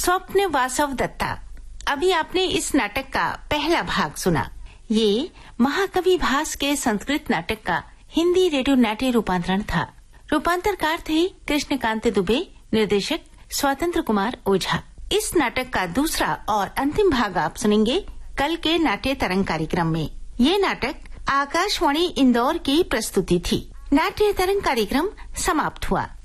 स्वप्न वासव दत्ता। अभी आपने इस नाटक का पहला भाग सुना। ये महाकवि भास के संस्कृत नाटक का हिंदी रेडियो नाट्य रूपांतरण था। रूपांतरकार थे कृष्णकांत दुबे, निर्देशक स्वतंत्र कुमार ओझा। इस नाटक का दूसरा और अंतिम भाग आप सुनेंगे कल के नाट्य तरंग कार्यक्रम में। ये नाटक आकाशवाणी इंदौर की प्रस्तुति थी। नाट्य तरंग कार्यक्रम समाप्त हुआ।